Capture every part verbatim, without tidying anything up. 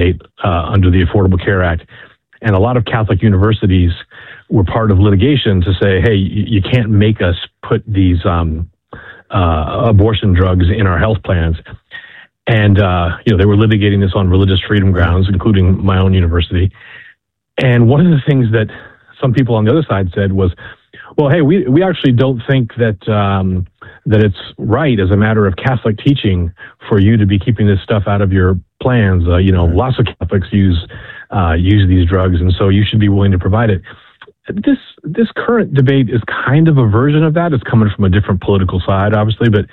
uh, under the Affordable Care Act. And a lot of Catholic universities were part of litigation to say, hey, you, you can't make us put these um, uh, abortion drugs in our health plans. And, uh, you know, they were litigating this on religious freedom grounds, including my own university. And one of the things that some people on the other side said was, well, hey, we, we actually don't think that um, that it's right as a matter of Catholic teaching for you to be keeping this stuff out of your plans. Uh, you know, lots of Catholics use uh, use these drugs, and so you should be willing to provide it. This this current debate is kind of a version of that. It's coming from a different political side, obviously, but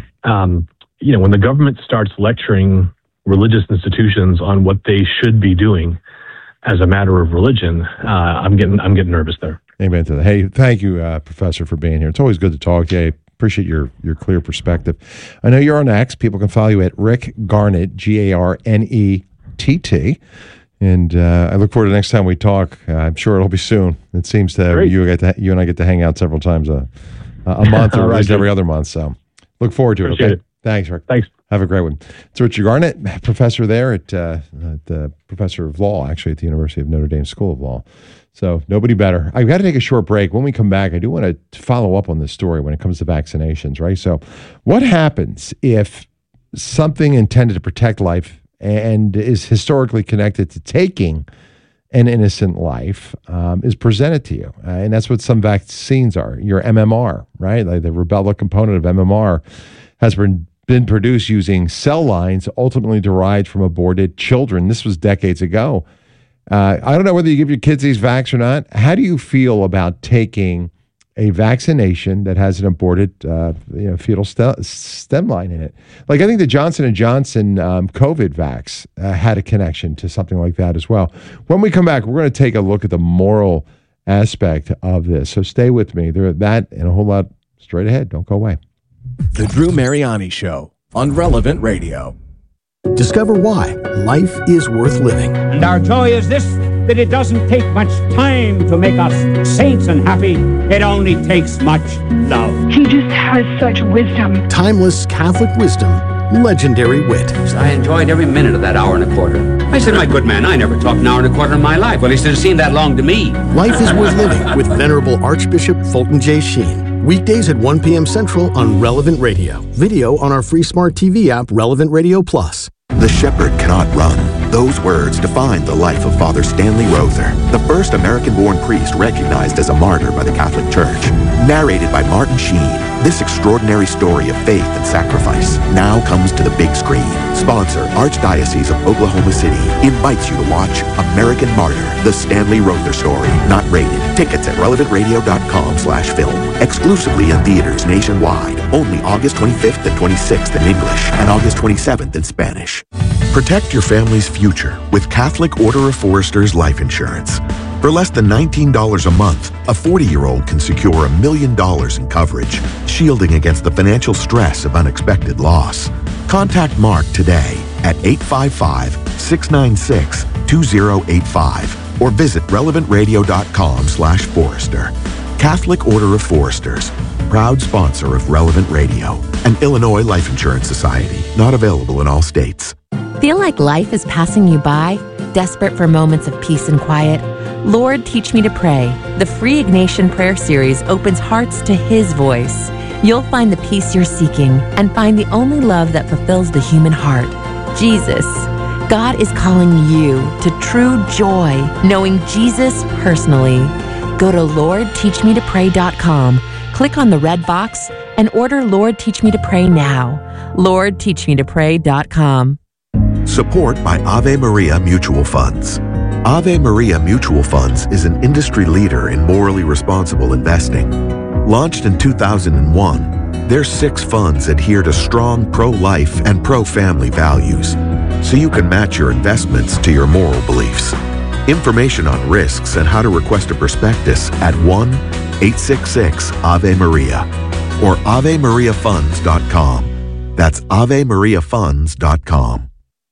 um, you know, when the government starts lecturing religious institutions on what they should be doing as a matter of religion, uh, I'm getting I'm getting nervous there. Amen to that. Hey, thank you, uh, Professor, for being here. It's always good to talk to you. I appreciate your your clear perspective. I know you're on X. People can follow you at Rick Garnett, G A R N E T T. And uh, I look forward to the next time we talk. Uh, I'm sure it'll be soon. It seems to Great. you get to, you and I get to hang out several times a a month or at least every other month. So look forward to Appreciate it. Okay. It. Thanks, Rick. Thanks. Have a great one. It's Richard Garnett, professor there at, uh, at the professor of law, actually at the University of Notre Dame School of Law. So nobody better. I've got to take a short break. When we come back, I do want to follow up on this story when it comes to vaccinations, right? So what happens if something intended to protect life and is historically connected to taking an innocent life um, is presented to you? Uh, and that's what some vaccines are. Your M M R, right? Like the rubella component of M M R has been been produced using cell lines ultimately derived from aborted children. This was decades ago. Uh, I don't know whether you give your kids these vax or not. How do you feel about taking a vaccination that has an aborted uh, you know, fetal st- stem line in it? Like, I think the Johnson and Johnson um, COVID vax uh, had a connection to something like that as well. When we come back, we're going to take a look at the moral aspect of this. So stay with me. There, that and a whole lot straight ahead. Don't go away. The Drew Mariani Show on Relevant Radio. Discover why life is worth living. And our joy is this, that it doesn't take much time to make us saints and happy. It only takes much love. He just has such wisdom. Timeless Catholic wisdom, legendary wit. I enjoyed every minute of that hour and a quarter. I said, my good man, I never talked an hour and a quarter in my life. Well, he said, it seemed that long to me. Life is worth living with Venerable Archbishop Fulton J. Sheen. Weekdays at one p.m. Central on Relevant Radio. Video on our free smart T V app, Relevant Radio Plus. The shepherd cannot run. Those words define the life of Father Stanley Rother, the first American-born priest recognized as a martyr by the Catholic Church. Narrated by Martin Sheen, this extraordinary story of faith and sacrifice now comes to the big screen. Sponsor, Archdiocese of Oklahoma City, invites you to watch American Martyr, the Stanley Rother story. Not rated. Tickets at relevant radio dot com slash film. Exclusively in theaters nationwide. Only August twenty-fifth and twenty-sixth in English and August twenty-seventh in Spanish. Protect your family's future with Catholic Order of Foresters Life Insurance. For less than nineteen dollars a month, a forty-year-old can secure a million dollars in coverage, shielding against the financial stress of unexpected loss. Contact Mark today at eight five five, six nine six, two zero eight five or visit relevant radio dot com slash forester. Catholic Order of Foresters, proud sponsor of Relevant Radio, an Illinois Life Insurance Society, not available in all states. Feel like life is passing you by? Desperate for moments of peace and quiet? Lord, Teach Me to Pray. The free Ignatian Prayer Series opens hearts to His voice. You'll find the peace you're seeking and find the only love that fulfills the human heart, Jesus. God is calling you to true joy, knowing Jesus personally. Go to lord teach me to pray dot com, click on the red box, and order Lord Teach Me to Pray now. lord teach me to pray dot com. Support by Ave Maria Mutual Funds. Ave Maria Mutual Funds is an industry leader in morally responsible investing. Launched in two thousand one, their six funds adhere to strong pro-life and pro-family values, so you can match your investments to your moral beliefs. Information on risks and how to request a prospectus at one eight six six Ave Maria or ave maria funds dot com. That's ave maria funds dot com.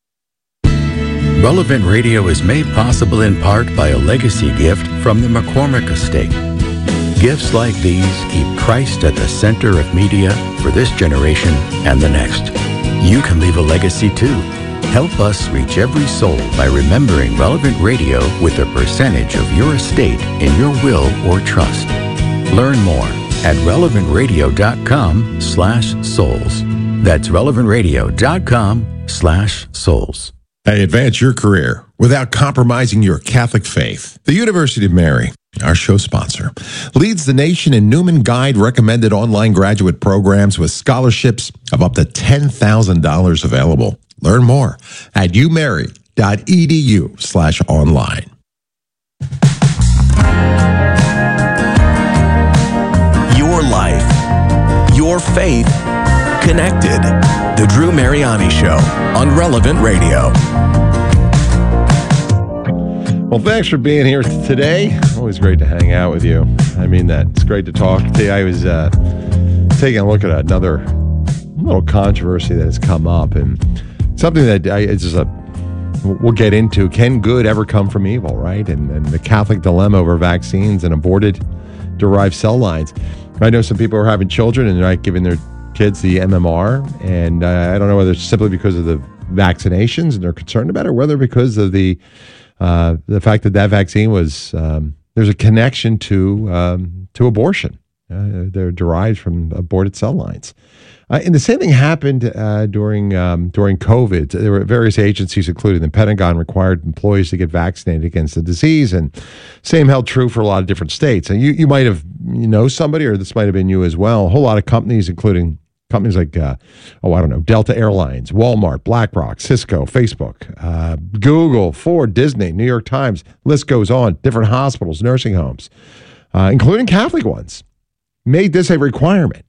Relevant Radio is made possible in part by a legacy gift from the McCormick Estate. Gifts like these keep Christ at the center of media for this generation and the next. You can leave a legacy too. Help us reach every soul by remembering Relevant Radio with a percentage of your estate in your will or trust. Learn more at relevantradio.com slash souls. That's relevantradio.com slash souls. Hey, advance your career without compromising your Catholic faith. The University of Mary, our show sponsor, leads the nation in Newman Guide recommended online graduate programs with scholarships of up to ten thousand dollars available. Learn more at umary.edu slash online. Your life, your faith, connected. The Drew Mariani Show on Relevant Radio. Well, thanks for being here today. Always great to hang out with you. I mean that. It's great to talk to you. I was uh, taking a look at another little controversy that has come up, and something that I, it's just a, we'll get into. Can good ever come from evil, right? And, and the Catholic dilemma over vaccines and aborted derived cell lines. I know some people are having children and they're not giving their kids the M M R, and uh, I don't know whether it's simply because of the vaccinations and they're concerned about it, or whether because of the uh, the fact that that vaccine was um, there's a connection to um, to abortion. Uh, they're derived from aborted cell lines. Uh, and the same thing happened uh, during um, during COVID. There were various agencies, including the Pentagon, required employees to get vaccinated against the disease, and same held true for a lot of different states. And you you might have you know somebody, or this might have been you as well. A whole lot of companies, including companies like uh, oh I don't know Delta Airlines, Walmart, BlackRock, Cisco, Facebook, uh, Google, Ford, Disney, New York Times. List goes on. Different hospitals, nursing homes, uh, including Catholic ones, made this a requirement.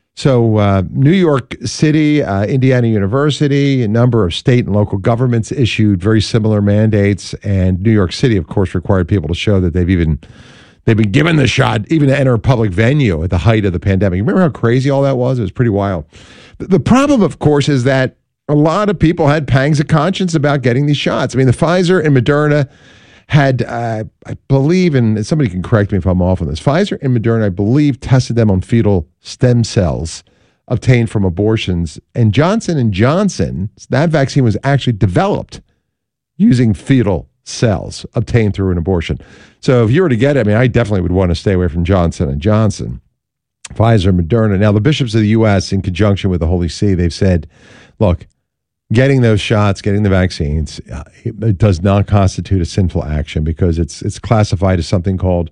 So uh, New York City, uh, Indiana University, a number of state and local governments issued very similar mandates, and New York City, of course, required people to show that they've even they've been given the shot, even to enter a public venue at the height of the pandemic. Remember how crazy all that was? It was pretty wild. The problem, of course, is that a lot of people had pangs of conscience about getting these shots. I mean, the Pfizer and Moderna had, uh, I believe, and somebody can correct me if I'm off on this, Pfizer and Moderna, I believe, tested them on fetal stem cells obtained from abortions. And Johnson and Johnson, that vaccine was actually developed using fetal cells obtained through an abortion. So if you were to get it, I mean, I definitely would want to stay away from Johnson and Johnson, Pfizer, Moderna. Now, the bishops of the U S, in conjunction with the Holy See, they've said, look, getting those shots, getting the vaccines, uh, it does not constitute a sinful action because it's it's classified as something called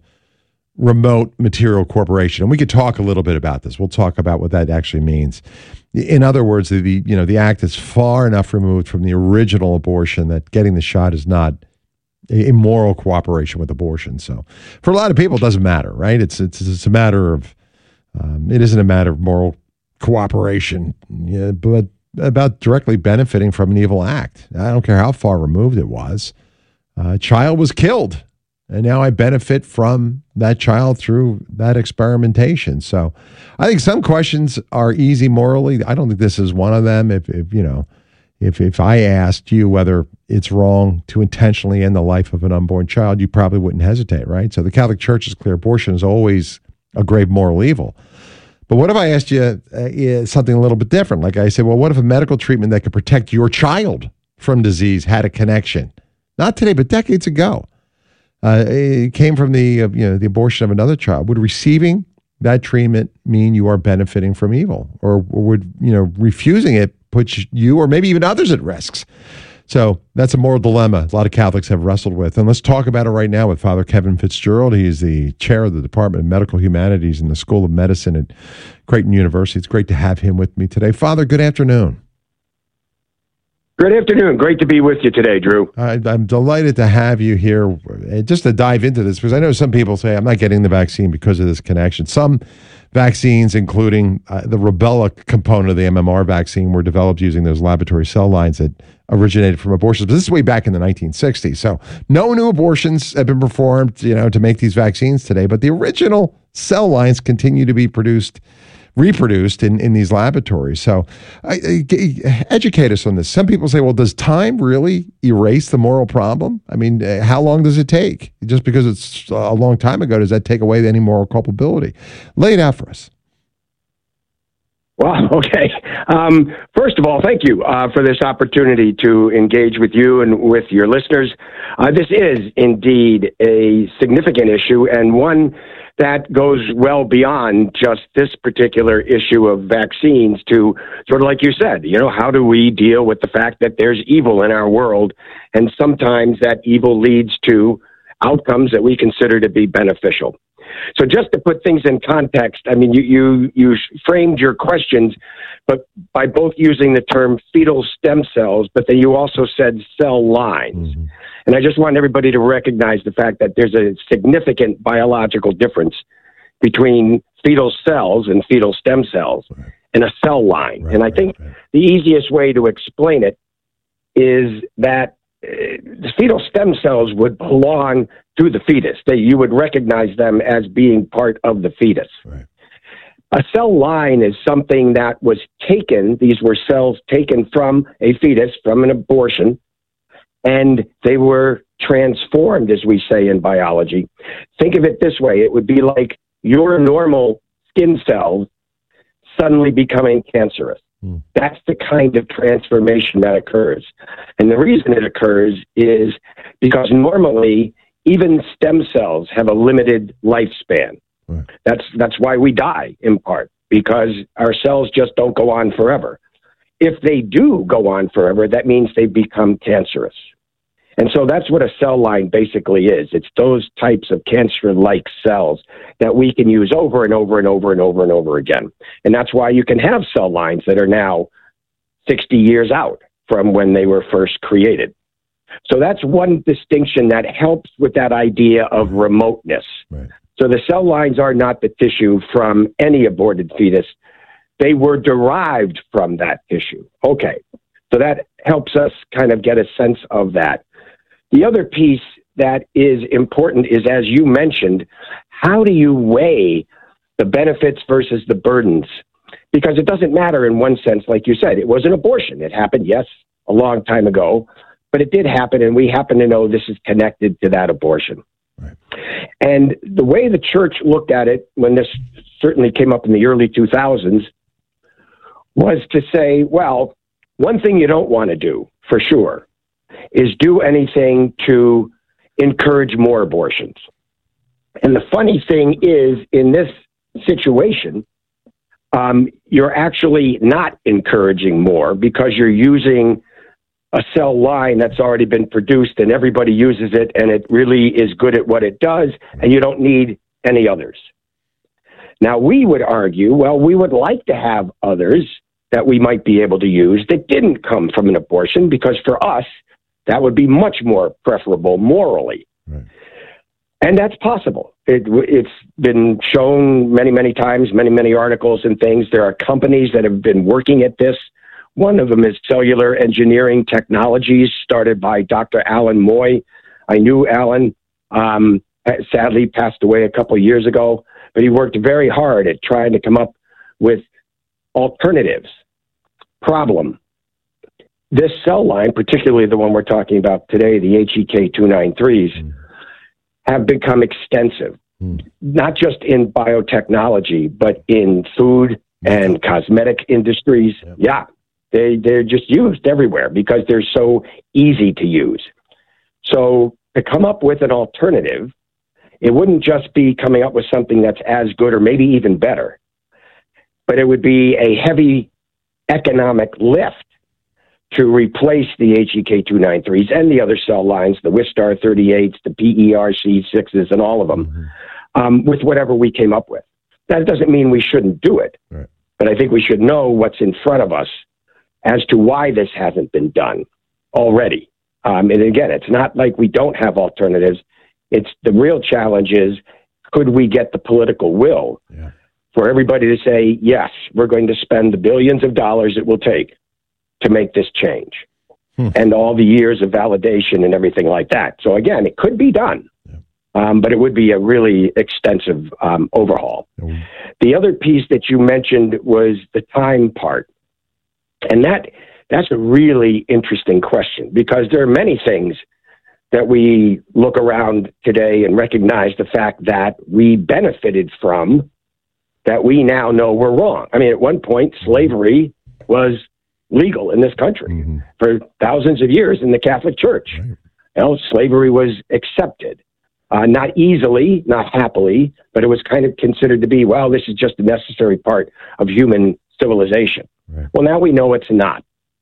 remote material corporation. And we could talk a little bit about this. We'll talk about what that actually means. In other words, the, the you know the act is far enough removed from the original abortion that getting the shot is not immoral cooperation with abortion. So for a lot of people, it doesn't matter, right? It's it's it's a matter of um, it isn't a matter of moral cooperation, yeah, but about directly benefiting from an evil act. I don't care how far removed it was. Uh, a child was killed, and now I benefit from that child through that experimentation. So I think some questions are easy morally. I don't think this is one of them. If, if you know, if if I asked you whether it's wrong to intentionally end the life of an unborn child, you probably wouldn't hesitate, right? So the Catholic Church is clear. Abortion is always a grave moral evil. But what if I asked you uh, something a little bit different? Like I said, well, what if a medical treatment that could protect your child from disease had a connection? Not today, but decades ago. Uh, it came from the uh, you know the abortion of another child. Would receiving that treatment mean you are benefiting from evil, or, or would you know refusing it put you or maybe even others at risks? So that's a moral dilemma a lot of Catholics have wrestled with. And let's talk about it right now with Father Kevin Fitzgerald. He is the chair of the Department of Medical Humanities in the School of Medicine at Creighton University. It's great to have him with me today. Father, good afternoon. Good afternoon. Great to be with you today, Drew. I, I'm delighted to have you here. Just to dive into this, because I know some people say, I'm not getting the vaccine because of this connection. Some vaccines, including uh, the rubella component of the M M R vaccine, were developed using those laboratory cell lines that originated from abortions. But this is way back in the nineteen sixties. So no new abortions have been performed, you know, to make these vaccines today. But the original cell lines continue to be produced, reproduced in, in these laboratories. So I, I, educate us on this. Some people say, well, does time really erase the moral problem? I mean, uh, how long does it take? Just because it's a long time ago, does that take away any moral culpability? Lay it out for us. Well, okay. Um, first of all, thank you uh, for this opportunity to engage with you and with your listeners. Uh, this is indeed a significant issue, and one that goes well beyond just this particular issue of vaccines to sort of like you said, you know, how do we deal with the fact that there's evil in our world, and sometimes that evil leads to outcomes that we consider to be beneficial. So just to put things in context, I mean, you, you, you framed your questions, but by both using the term fetal stem cells, but then you also said cell lines. Mm-hmm. And I just want everybody to recognize the fact that there's a significant biological difference between fetal cells and fetal stem cells right. and a cell line. Right, and I think right, right. the easiest way to explain it is that the fetal stem cells would belong to the fetus. They, you would recognize them as being part of the fetus. Right. A cell line is something that was taken, these were cells taken from a fetus, from an abortion, and they were transformed, as we say in biology. Think of it this way. It would be like your normal skin cells suddenly becoming cancerous. That's the kind of transformation that occurs. And the reason it occurs is because normally even stem cells have a limited lifespan. Right. That's that's why we die in part, because our cells just don't go on forever. If they do go on forever, that means they become cancerous. And so that's what a cell line basically is. It's those types of cancer-like cells that we can use over and over and over and over and over again. And that's why you can have cell lines that are now sixty years out from when they were first created. So that's one distinction that helps with that idea of remoteness. Right. So the cell lines are not the tissue from any aborted fetus. They were derived from that tissue. Okay. So that helps us kind of get a sense of that. The other piece that is important is, as you mentioned, how do you weigh the benefits versus the burdens? Because it doesn't matter in one sense, like you said, it was an abortion. It happened, yes, a long time ago, but it did happen, and we happen to know this is connected to that abortion. Right. And the way the church looked at it when this certainly came up in the early two thousands was to say, well, one thing you don't want to do, for sure, is do anything to encourage more abortions. And the funny thing is, in this situation, um, you're actually not encouraging more because you're using a cell line that's already been produced and everybody uses it and it really is good at what it does and you don't need any others. Now, we would argue, well, we would like to have others that we might be able to use that didn't come from an abortion, because for us, that would be much more preferable morally. Right. And that's possible. It, it's been shown many, many times, many, many articles and things. There are companies that have been working at this. One of them is Cellular Engineering Technologies, started by Doctor Alan Moy. I knew Alan, um, sadly passed away a couple of years ago, but he worked very hard at trying to come up with alternatives. Problem. This cell line, particularly the one we're talking about today, the H E K two ninety-threes, mm. have become extensive, mm. not just in biotechnology, but in food and cosmetic industries. Yep. Yeah, they, they're just used everywhere because they're so easy to use. So to come up with an alternative, it wouldn't just be coming up with something that's as good or maybe even better, but it would be a heavy economic lift to replace the H E K two ninety-threes and the other cell lines, the Wistar thirty-eights, the P E R C sixes, and all of them, mm-hmm. um, with whatever we came up with. That doesn't mean we shouldn't do it, right. but I think we should know what's in front of us as to why this hasn't been done already. Um, and again, it's not like we don't have alternatives. It's the real challenge is, could we get the political will yeah. for everybody to say, yes, we're going to spend the billions of dollars it will take to make this change, hmm. and all the years of validation and everything like that. So again, it could be done, yeah. um, but it would be a really extensive um, overhaul. Mm. The other piece that you mentioned was the time part. And that that's a really interesting question, because there are many things that we look around today and recognize the fact that we benefited from that we now know were wrong. I mean, at one point, slavery was legal in this country mm-hmm. for thousands of years in the Catholic Church. Right. You know, slavery was accepted, uh, not easily, not happily, but it was kind of considered to be, well, this is just a necessary part of human civilization. Right. Well, now we know it's not.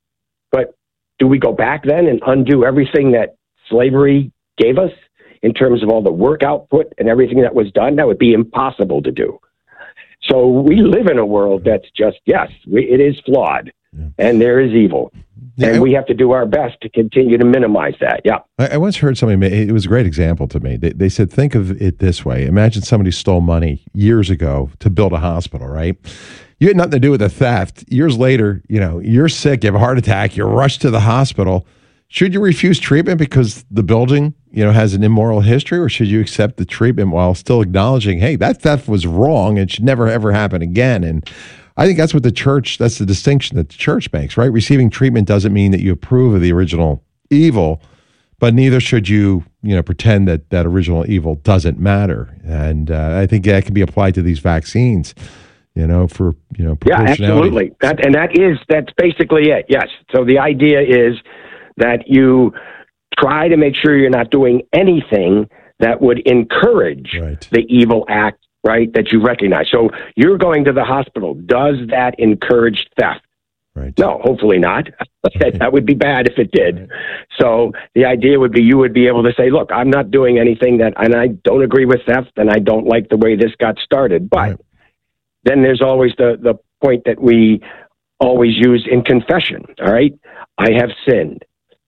But do we go back then and undo everything that slavery gave us in terms of all the work output and everything that was done? That would be impossible to do. So we live in a world that's just, yes, we, it is flawed, yeah. and there is evil. Yeah, and I, we have to do our best to continue to minimize that. Yeah. I, I once heard somebody, make, it was a great example to me. They, they said, think of it this way. Imagine somebody stole money years ago to build a hospital, right? You had nothing to do with the theft. Years later, you know, you're sick, you have a heart attack, you're rushed to the hospital. Should you refuse treatment because the building, you know, has an immoral history, or should you accept the treatment while still acknowledging, hey, that theft was wrong and should never, ever happen again? And I think that's what the church, that's the distinction that the church makes, right? Receiving treatment doesn't mean that you approve of the original evil, but neither should you, you know, pretend that that original evil doesn't matter. And uh, I think that can be applied to these vaccines, you know, for, you know, yeah, absolutely. That, and that is, that's basically it. Yes. So the idea is that you try to make sure you're not doing anything that would encourage right. the evil act, right, that you recognize. So you're going to the hospital. Does that encourage theft? Right. No, hopefully not. That would be bad if it did. Right. So the idea would be you would be able to say, look, I'm not doing anything that, and I don't agree with theft, and I don't like the way this got started. But right. then there's always the, the point that we always use in confession, all right? I have sinned.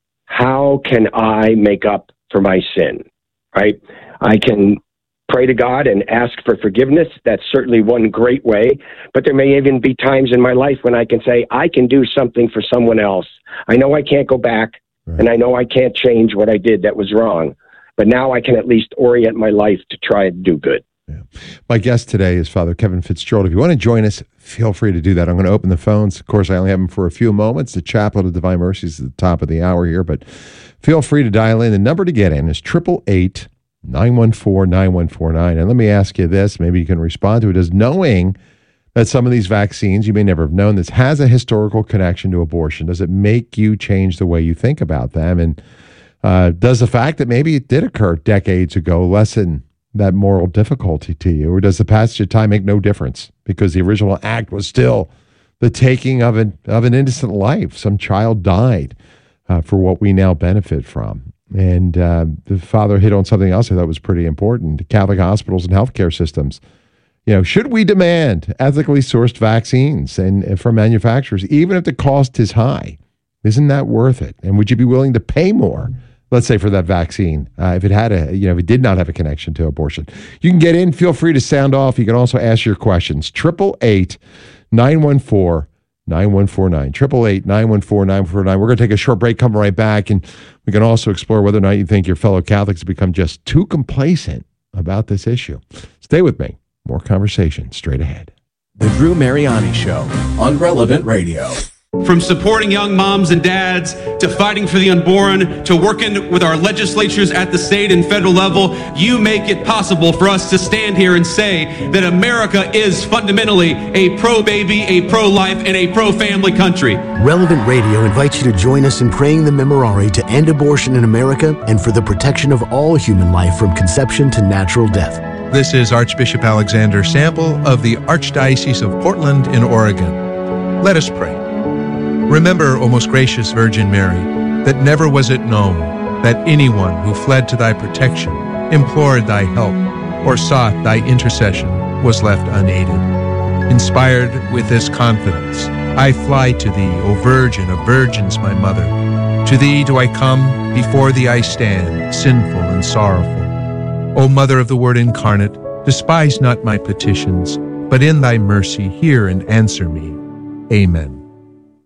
How can I make up for my sin, right? I can pray to God and ask for forgiveness. That's certainly one great way. But there may even be times in my life when I can say, I can do something for someone else. I know I can't go back, right. and I know I can't change what I did that was wrong. But now I can at least orient my life to try and do good. Yeah. My guest today is Father Kevin Fitzgerald. If you want to join us, feel free to do that. I'm going to open the phones. Of course, I only have them for a few moments. The Chaplet of Divine Mercy is at the top of the hour here, but feel free to dial in. The number to get in is eight eight eight, nine one four, nine one four nine. And let me ask you this, maybe you can respond to it, is knowing that some of these vaccines, you may never have known this, has a historical connection to abortion, does it make you change the way you think about them? And uh, does the fact that maybe it did occur decades ago lessen that moral difficulty to you, or does the passage of time make no difference because the original act was still the taking of an of an innocent life? Some child died uh, for what we now benefit from. And uh, the father hit on something else I thought was pretty important: Catholic hospitals and healthcare systems. You know, should we demand ethically sourced vaccines and, and from manufacturers, even if the cost is high? Isn't that worth it? And would you be willing to pay more? Let's say for that vaccine, uh, if it had a, you know, if it did not have a connection to abortion. You can get in, feel free to sound off. You can also ask your questions. eight eight eight, nine one four, nine one four nine. eight eight eight, nine one four, nine one four nine. We're going to take a short break, come right back, and we can also explore whether or not you think your fellow Catholics have become just too complacent about this issue. Stay with me. More conversation straight ahead. The Drew Mariani Show on Relevant Radio. From supporting young moms and dads, to fighting for the unborn, to working with our legislatures at the state and federal level, you make it possible for us to stand here and say that America is fundamentally a pro-baby, a pro-life, and a pro-family country. Relevant Radio invites you to join us in praying the Memorare to end abortion in America and for the protection of all human life from conception to natural death. This is Archbishop Alexander Sample of the Archdiocese of Portland in Oregon. Let us pray. Remember, O most gracious Virgin Mary, that never was it known that anyone who fled to thy protection, implored thy help, or sought thy intercession was left unaided. Inspired with this confidence, I fly to thee, O Virgin of Virgins, my mother. To thee do I come, before thee I stand, sinful and sorrowful. O Mother of the Word incarnate, despise not my petitions, but in thy mercy hear and answer me. Amen.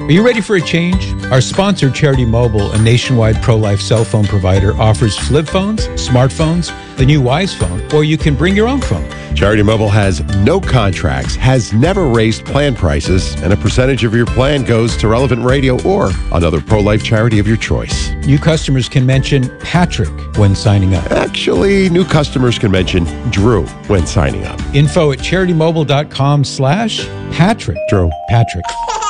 Are you ready for a change? Our sponsor, Charity Mobile, a nationwide pro-life cell phone provider, offers flip phones, smartphones, the new Wise phone, or you can bring your own phone. Charity Mobile has no contracts, has never raised plan prices, and a percentage of your plan goes to Relevant Radio or another pro-life charity of your choice. New customers can mention Patrick when signing up. Actually, new customers can mention Drew when signing up. Info at CharityMobile.com slash Patrick. Drew. Patrick.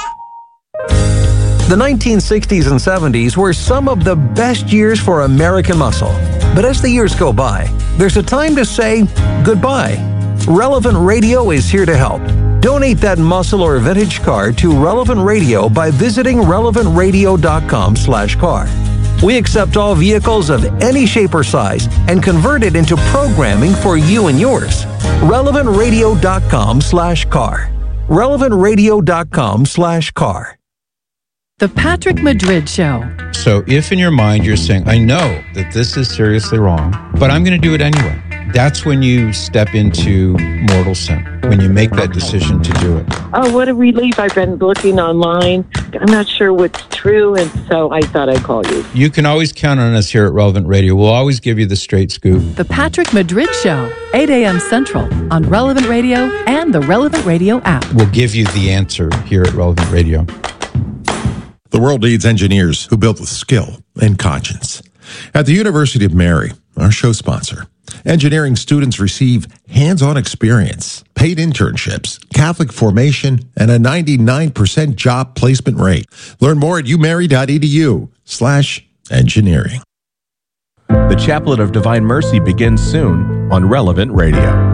The nineteen sixties and seventies were some of the best years for American muscle. But as the years go by, there's a time to say goodbye. Relevant Radio is here to help. Donate that muscle or vintage car to Relevant Radio by visiting relevantradio.com slash car. We accept all vehicles of any shape or size and convert it into programming for you and yours. relevantradio.com slash car. relevantradio.com slash car. The Patrick Madrid Show. So if in your mind you're saying, I know that this is seriously wrong, but I'm going to do it anyway. That's when you step into mortal sin, when you make that decision to do it. Oh, what a relief. I've been looking online. I'm not sure what's true, and so I thought I'd call you. You can always count on us here at Relevant Radio. We'll always give you the straight scoop. The Patrick Madrid Show, eight a.m. Central on Relevant Radio and the Relevant Radio app. We'll give you the answer here at Relevant Radio. The world needs engineers who build with skill and conscience. At the University of Mary, our show sponsor, engineering students receive hands-on experience, paid internships, Catholic formation, and a ninety-nine percent job placement rate. Learn more at umary.edu slash engineering. The Chaplet of Divine Mercy begins soon on Relevant Radio.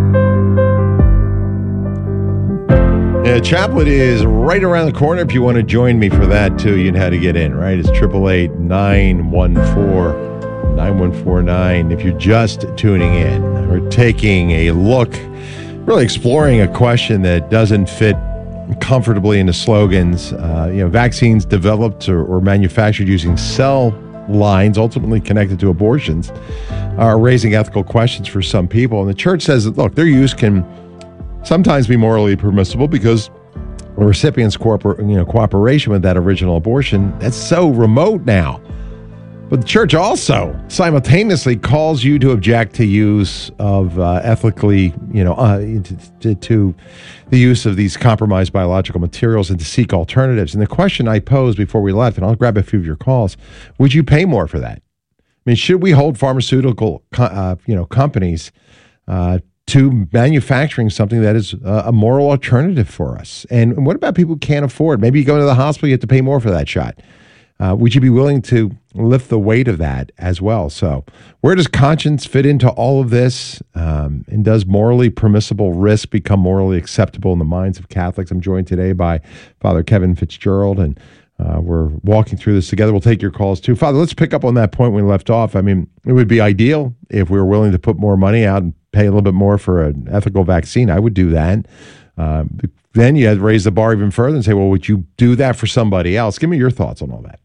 Yeah, Chaplet is right around the corner. If you want to join me for that, too, you know how to get in, right? It's eight eight eight, nine one four, nine one four nine. If you're just tuning in, we're taking a look, really exploring a question that doesn't fit comfortably into slogans. Uh, you know, vaccines developed or, or manufactured using cell lines, ultimately connected to abortions, are raising ethical questions for some people. And the church says that, look, their use can sometimes be morally permissible because the recipient's cooper- you know, cooperation with that original abortion, that's so remote now. But the church also simultaneously calls you to object to use of uh, ethically, you know, uh, to, to, to the use of these compromised biological materials and to seek alternatives. And the question I posed before we left, and I'll grab a few of your calls, would you pay more for that? I mean, should we hold pharmaceutical, uh, you know, companies uh, to manufacturing something that is a moral alternative for us? And what about people who can't afford? Maybe you go into the hospital, you have to pay more for that shot. Uh, would you be willing to lift the weight of that as well? So where does conscience fit into all of this? Um, and does morally permissible risk become morally acceptable in the minds of Catholics? I'm joined today by Father Kevin Fitzgerald, and uh, we're walking through this together. We'll take your calls too. Father, let's pick up on that point we left off. I mean, it would be ideal if we were willing to put more money out and pay a little bit more for an ethical vaccine. I would do that. Uh, then you had to raise the bar even further and say, well, would you do that for somebody else? Give me your thoughts on all that.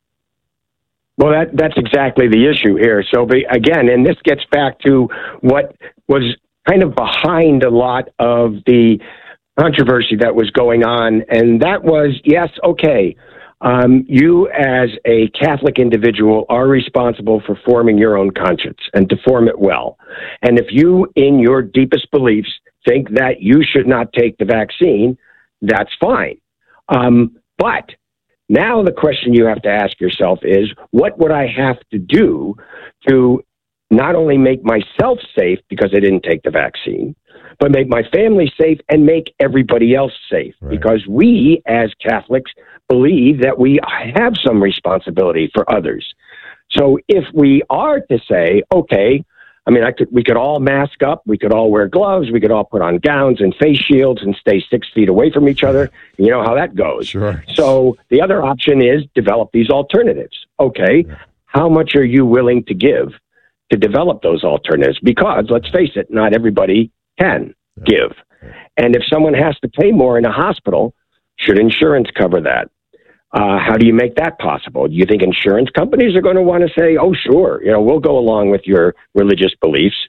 Well, that that's exactly the issue here. So, again, and this gets back to what was kind of behind a lot of the controversy that was going on, and that was, yes, okay, um, you as a Catholic individual are responsible for forming your own conscience and to form it well. And if you, in your deepest beliefs, think that you should not take the vaccine, that's fine. Um, but now the question you have to ask yourself is, what would I have to do to not only make myself safe because I didn't take the vaccine, but make my family safe and make everybody else safe? Right. Because we, as Catholics, believe that we have some responsibility for others. So if we are to say, okay, I mean, I could, we could all mask up, we could all wear gloves, we could all put on gowns and face shields and stay six feet away from each other. You know how that goes. Sure. So the other option is develop these alternatives. Okay, yeah. How much are you willing to give to develop those alternatives? Because, let's face it, not everybody can yeah. give. Yeah. And if someone has to pay more in a hospital, should insurance cover that? Uh, how do you make that possible? Do you think insurance companies are going to want to say, oh, sure, you know, we'll go along with your religious beliefs?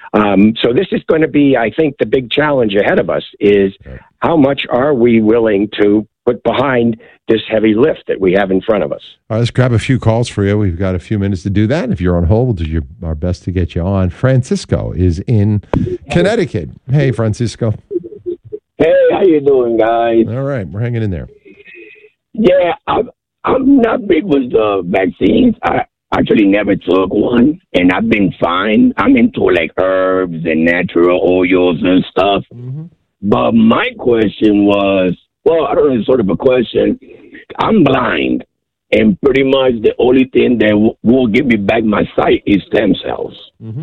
Um, so this is going to be, I think, the big challenge ahead of us is how much are we willing to put behind this heavy lift that we have in front of us. All right, let's grab a few calls for you. We've got a few minutes to do that. If you're on hold, we'll do your, our best to get you on. Francisco is in Connecticut. Hey, Francisco. Hey, how you doing, guys? All right, we're hanging in there. Yeah, I'm, I'm not big with the vaccines. I actually never took one, and I've been fine. I'm into like herbs and natural oils and stuff. Mm-hmm. But my question was, well, I don't know, it's sort of a question. I'm blind, and pretty much the only thing that w- will give me back my sight is stem cells. Mm-hmm.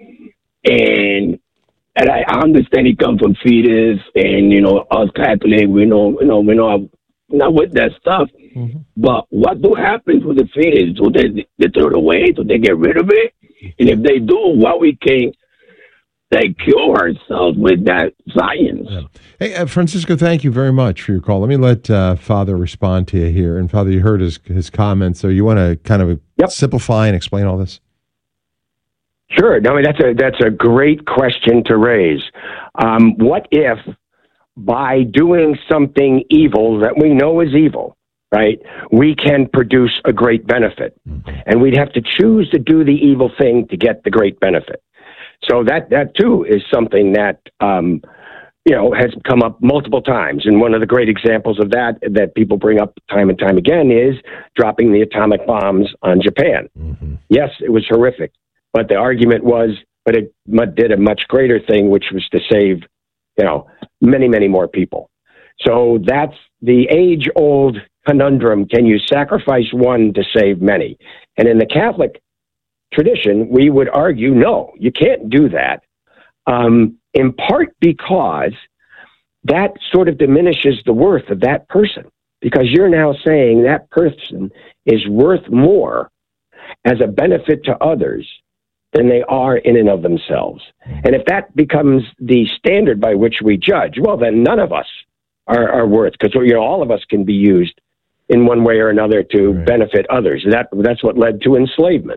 And and I understand it comes from fetus, and you know, us Catholic, we know, you know, we know, I'm not with that stuff. Mm-hmm. But what do happens with the fetus? Do they they throw it away? Do they get rid of it? And if they do, what we can they cure ourselves with that science? Yeah. Hey, uh, Francisco, thank you very much for your call. Let me let uh, Father respond to you here. And Father, you heard his his comments, so you want to kind of yep. simplify and explain all this? Sure. No, that's a that's a great question to raise. Um, what if by doing something evil that we know is evil, right, we can produce a great benefit? Mm-hmm. And we'd have to choose to do the evil thing to get the great benefit. So that, that too, is something that, um, you know, has come up multiple times. And one of the great examples of that that people bring up time and time again is dropping the atomic bombs on Japan. Mm-hmm. Yes, it was horrific. But the argument was, but it did a much greater thing, which was to save, you know, many, many more people. So that's the age-old conundrum. Can you sacrifice one to save many? And in the Catholic tradition, we would argue, no, you can't do that, um, in part because that sort of diminishes the worth of that person, because you're now saying that person is worth more as a benefit to others than they are in and of themselves. And if that becomes the standard by which we judge, well, then none of us are, are worth, because you know, all of us can be used in one way or another to right. benefit others. That that's what led to enslavement.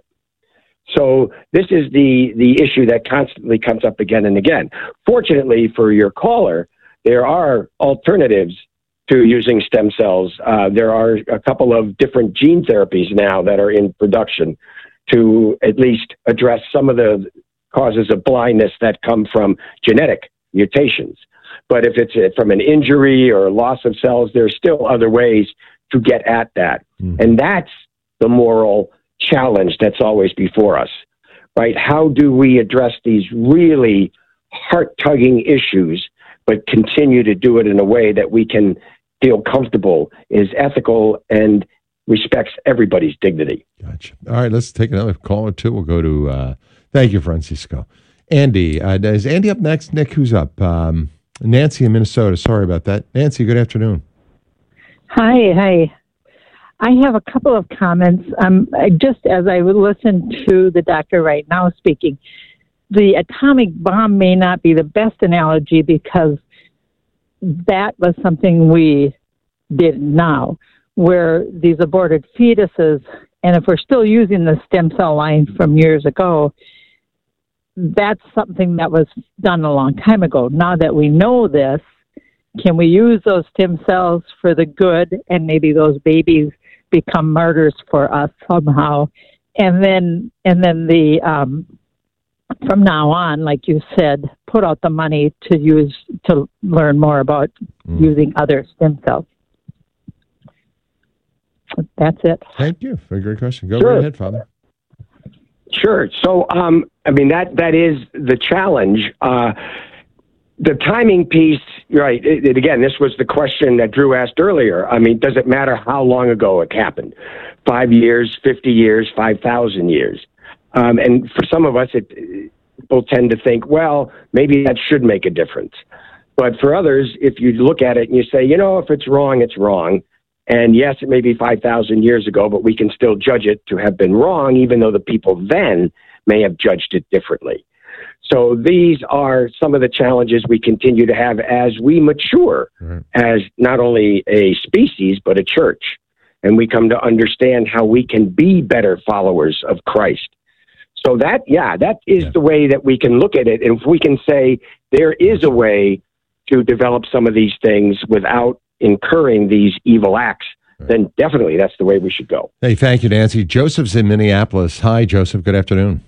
So this is the the issue that constantly comes up again and again. Fortunately for your caller, there are alternatives to using stem cells. Uh, there are a couple of different gene therapies now that are in production to at least address some of the causes of blindness that come from genetic mutations. But if it's from an injury or loss of cells, there's still other ways to get at that. Mm. And that's the moral challenge that's always before us, right? How do we address these really heart-tugging issues, but continue to do it in a way that we can feel comfortable, is ethical, and respects everybody's dignity. Gotcha. All right, let's take another call or two. We'll go to, uh, thank you, Francisco. Andy, uh, is Andy up next? Nick, who's up? Um, Nancy in Minnesota. Sorry about that. Nancy, good afternoon. Hi, hi. I have a couple of comments. Um, I, just as I would listen to the doctor right now speaking, the atomic bomb may not be the best analogy because that was something we did now, where these aborted fetuses, and if we're still using the stem cell line from years ago, that's something that was done a long time ago. Now that we know this, can we use those stem cells for the good, and maybe those babies become martyrs for us somehow? And then, and then the um, from now on, like you said, put out the money to use to learn more about mm. using other stem cells. That's it. Thank you. Very great question. Go sure. right ahead, Father. Sure. So, um, I mean, that that is the challenge. Uh, the timing piece, right, it, it, again, this was the question that Drew asked earlier. I mean, does it matter how long ago it happened? Five years, fifty years, five thousand years? Um, and for some of us, it, people tend to think, well, maybe that should make a difference. But for others, if you look at it and you say, you know, if it's wrong, it's wrong. And yes, it may be five thousand years ago, but we can still judge it to have been wrong, even though the people then may have judged it differently. So these are some of the challenges we continue to have as we mature right. as not only a species, but a church. And we come to understand how we can be better followers of Christ. So that, yeah, that is yeah. the way that we can look at it. And if we can say there is a way to develop some of these things without incurring these evil acts, right. then definitely that's the way we should go. Hey, thank you, Nancy. Joseph's in Minneapolis. Hi, Joseph. Good afternoon.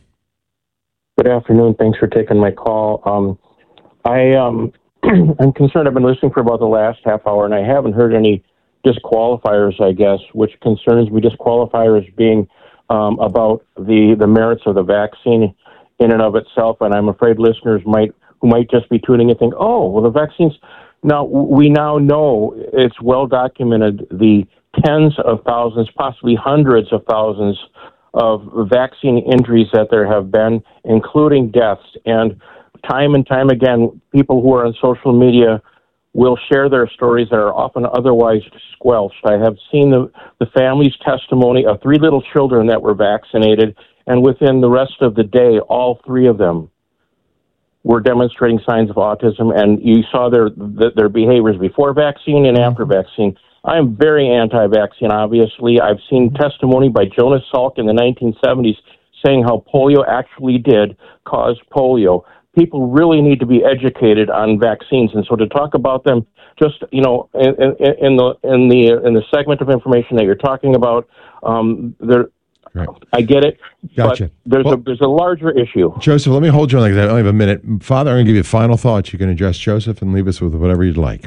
Good afternoon. Thanks for taking my call. Um, I, um, I'm concerned. I've been listening for about the last half hour, and I haven't heard any disqualifiers, I guess, which concerns me. Disqualifiers being um, about the, the merits of the vaccine in and of itself, and I'm afraid listeners might who might just be tuning in and think, oh, well, the vaccines. Now, we now know it's well documented the tens of thousands, possibly hundreds of thousands of vaccine injuries that there have been, including deaths. And time and time again, people who are on social media will share their stories that are often otherwise squelched. I have seen the, the family's testimony of three little children that were vaccinated, and within the rest of the day, all three of them were demonstrating signs of autism, and you saw their their behaviors before vaccine and after vaccine. I am very anti-vaccine, obviously. I've seen testimony by Jonas Salk in the nineteen seventies saying how polio actually did cause polio. People really need to be educated on vaccines, and so to talk about them just, you know, in, in, in the in the in the segment of information that you're talking about, um, there. Right. I get it, gotcha. But there's well, a there's a larger issue. Joseph, let me hold you on like that. I only have a minute. Father, I'm going to give you final thoughts. You can address Joseph and leave us with whatever you'd like.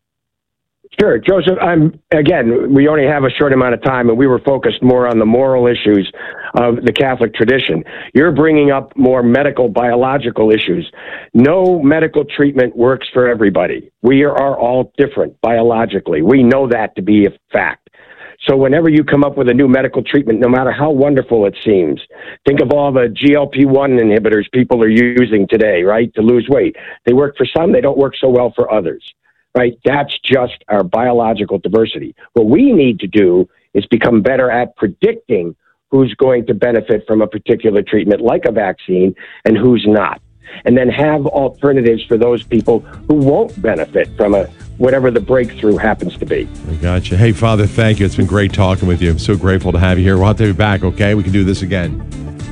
Sure, Joseph. I'm again. We only have a short amount of time, and we were focused more on the moral issues of the Catholic tradition. You're bringing up more medical, biological issues. No medical treatment works for everybody. We are all different biologically. We know that to be a fact. So whenever you come up with a new medical treatment, no matter how wonderful it seems, think of all the G L P one inhibitors people are using today, right, to lose weight. They work for some, they don't work so well for others, right? That's just our biological diversity. What we need to do is become better at predicting who's going to benefit from a particular treatment like a vaccine and who's not. And then have alternatives for those people who won't benefit from a whatever the breakthrough happens to be. I got you. Hey, Father, thank you. It's been great talking with you. I'm so grateful to have you here. We'll have to have you back, okay? We can do this again.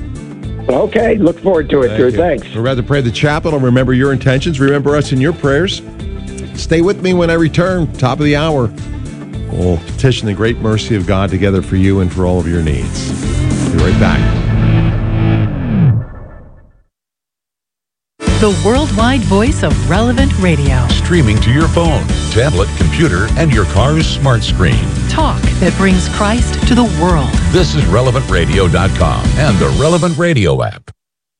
Okay, look forward to it, Drew. Thanks. We're about to pray the chapel and remember your intentions. Remember us in your prayers. Stay with me when I return, top of the hour. We'll petition the great mercy of God together for you and for all of your needs. Be right back. The worldwide voice of Relevant Radio. Streaming to your phone, tablet, computer, and your car's smart screen. Talk that brings Christ to the world. This is relevant radio dot com and the Relevant Radio app.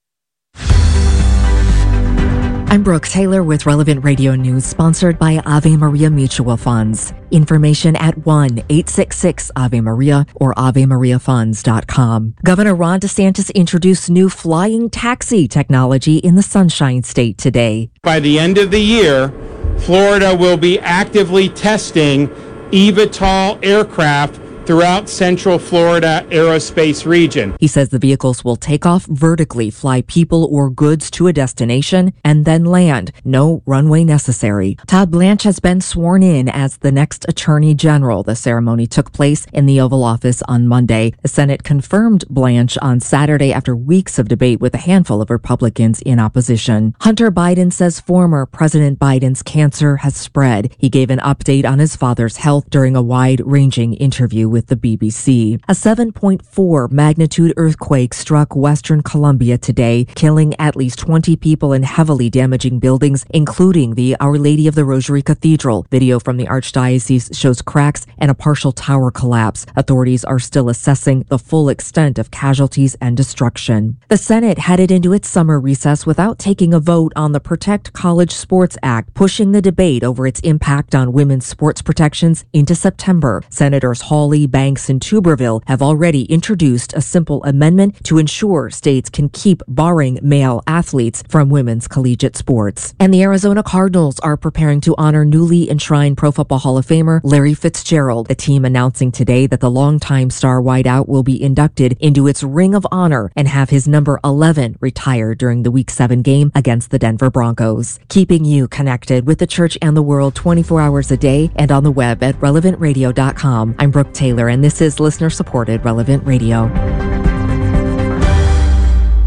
I'm Brooke Taylor with Relevant Radio News, sponsored by Ave Maria Mutual Funds. Information at one eight six six Ave Maria or ave maria funds dot com. Governor Ron DeSantis introduced new flying taxi technology in the Sunshine State today. By the end of the year, Florida will be actively testing eVTOL aircraft throughout Central Florida aerospace region. He says the vehicles will take off vertically, fly people or goods to a destination, and then land. No runway necessary. Todd Blanche has been sworn in as the next Attorney General. The ceremony took place in the Oval Office on Monday. The Senate confirmed Blanche on Saturday after weeks of debate with a handful of Republicans in opposition. Hunter Biden says former President Biden's cancer has spread. He gave an update on his father's health during a wide-ranging interview with with the B B C. A seven point four magnitude earthquake struck Western Colombia today, killing at least twenty people and heavily damaging buildings, including the Our Lady of the Rosary Cathedral. Video from the Archdiocese shows cracks and a partial tower collapse. Authorities are still assessing the full extent of casualties and destruction. The Senate headed into its summer recess without taking a vote on the Protect College Sports Act, pushing the debate over its impact on women's sports protections into September. Senators Hawley, Banks, and Tuberville have already introduced a simple amendment to ensure states can keep barring male athletes from women's collegiate sports. And the Arizona Cardinals are preparing to honor newly enshrined Pro Football Hall of Famer Larry Fitzgerald. The team announcing today that the longtime star wideout will be inducted into its Ring of Honor and have his number eleven retired during the Week seven game against the Denver Broncos. Keeping you connected with the church and the world twenty-four hours a day and on the web at relevant radio dot com. I'm Brooke Taylor, and this is listener-supported Relevant Radio.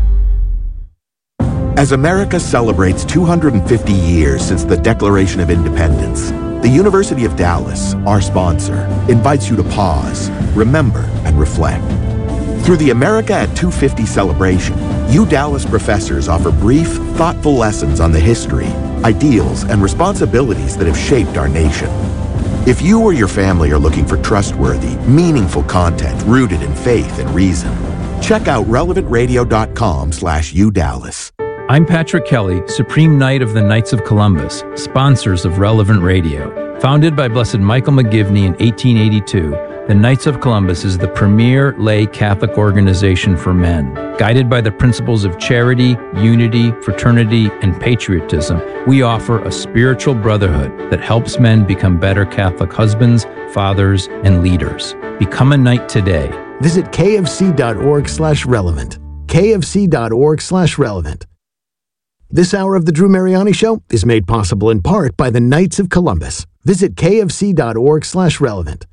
As America celebrates two hundred fifty years since the Declaration of Independence, the University of Dallas, our sponsor, invites you to pause, remember, and reflect. Through the America at two fifty celebration, U Dallas professors offer brief, thoughtful lessons on the history, ideals, and responsibilities that have shaped our nation. If you or your family are looking for trustworthy, meaningful content rooted in faith and reason, check out relevant radio dot com slash U Dallas. I'm Patrick Kelly, Supreme Knight of the Knights of Columbus, sponsors of Relevant Radio. Founded by Blessed Michael McGivney in eighteen eighty-two, the Knights of Columbus is the premier lay Catholic organization for men. Guided by the principles of charity, unity, fraternity, and patriotism, we offer a spiritual brotherhood that helps men become better Catholic husbands, fathers, and leaders. Become a knight today. Visit kfc.org slash relevant. kfc.org slash relevant. This hour of the Drew Mariani Show is made possible in part by the Knights of Columbus. Visit kfc.org slash relevant.